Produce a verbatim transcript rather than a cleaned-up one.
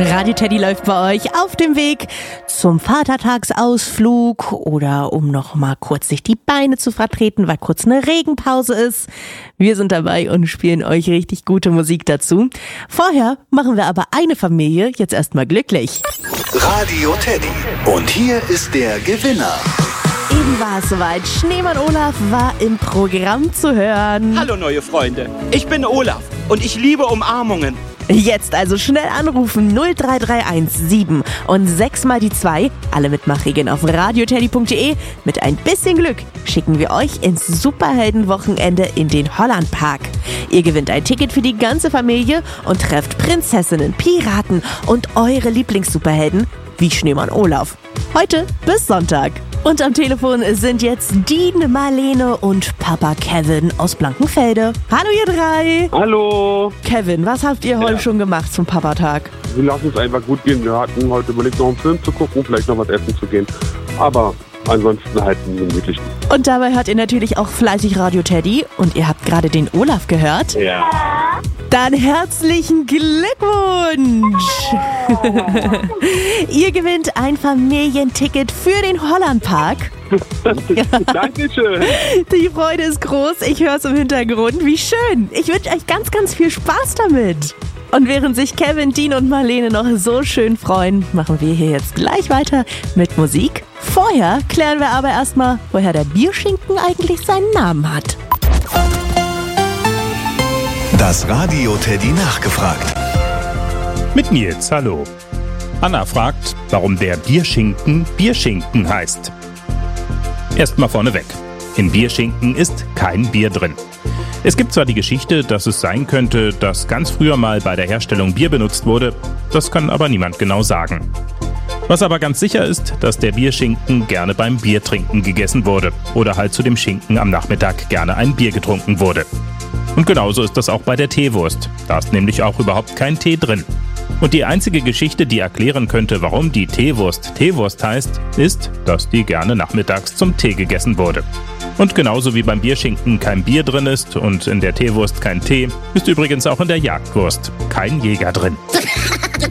Radio Teddy läuft bei euch auf dem Weg zum Vatertagsausflug oder um noch mal kurz sich die Beine zu vertreten, weil kurz eine Regenpause ist. Wir sind dabei und spielen euch richtig gute Musik dazu. Vorher machen wir aber eine Familie jetzt erstmal glücklich. Radio Teddy. Und hier ist der Gewinner. Eben war es soweit. Schneemann Olaf war im Programm zu hören. Hallo neue Freunde, ich bin Olaf und ich liebe Umarmungen. Jetzt also schnell anrufen null drei drei eins sieben und sechs mal die zwei. Alle Mitmachregeln auf radioteddy punkt de. Mit ein bisschen Glück schicken wir euch ins Superheldenwochenende in den Hollandpark. Ihr gewinnt ein Ticket für die ganze Familie und trefft Prinzessinnen, Piraten und eure Lieblingssuperhelden wie Schneemann Olaf. Heute bis Sonntag. Und am Telefon sind jetzt Dean, Marlene und Papa Kevin aus Blankenfelde. Hallo ihr drei. Hallo. Kevin, was habt ihr heute ja. schon gemacht zum Papatag? Wir lassen es einfach gut gehen. Wir hatten heute überlegt, noch einen Film zu gucken, vielleicht noch was essen zu gehen. Aber ansonsten halt einen gemütlichen. Und dabei hört ihr natürlich auch fleißig Radio Teddy. Und ihr habt gerade den Olaf gehört. Ja. Dann herzlichen Glückwunsch! Ihr gewinnt ein Familienticket für den Hollandpark. Dankeschön. Die Freude ist groß. Ich höre es im Hintergrund. Wie schön. Ich wünsche euch ganz, ganz viel Spaß damit. Und während sich Kevin, Dean und Marlene noch so schön freuen, machen wir hier jetzt gleich weiter mit Musik. Vorher klären wir aber erstmal, woher der Bierschinken eigentlich seinen Namen hat. Das Radio Teddy nachgefragt. Mit Nils, hallo. Anna fragt, warum der Bierschinken Bierschinken heißt. Erstmal vorneweg. In Bierschinken ist kein Bier drin. Es gibt zwar die Geschichte, dass es sein könnte, dass ganz früher mal bei der Herstellung Bier benutzt wurde, das kann aber niemand genau sagen. Was aber ganz sicher ist, dass der Bierschinken gerne beim Biertrinken gegessen wurde oder halt zu dem Schinken am Nachmittag gerne ein Bier getrunken wurde. Und genauso ist das auch bei der Teewurst. Da ist nämlich auch überhaupt kein Tee drin. Und die einzige Geschichte, die erklären könnte, warum die Teewurst Teewurst heißt, ist, dass die gerne nachmittags zum Tee gegessen wurde. Und genauso wie beim Bierschinken kein Bier drin ist und in der Teewurst kein Tee, ist übrigens auch in der Jagdwurst kein Jäger drin.